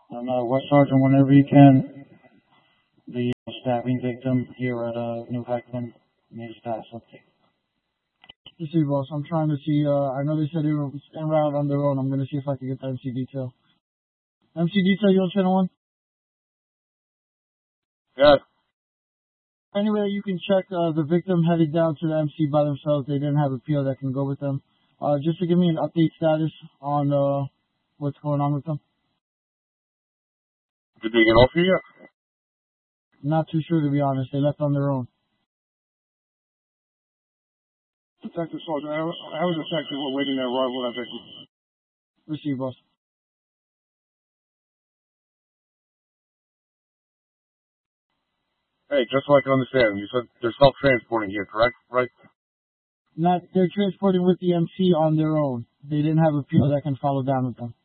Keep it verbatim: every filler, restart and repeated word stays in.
And uh, West Sergeant, whenever you can, the uh, stabbing victim here at uh, New Heckman needs status update. Let's see, boss. I'm trying to see. Uh, I know they said they were en route on their own. I'm going to see if I can get the M C detail. M C detail, you on channel one? Yeah. Anyway, you can check uh, the victim headed down to the M C by themselves. They didn't have a P O that can go with them. Uh, just to give me an update status on uh, what's going on with them. Did they get off here yet? Not too sure, to be honest. They left on their own. Detective Sergeant, I was, I was detective. We're waiting their arrival at victim. Receive, boss. Hey, just so I can understand, you said they're self-transporting here, correct? Right? Not, they're transporting with the M C on their own. They didn't have a P O that can follow down with them.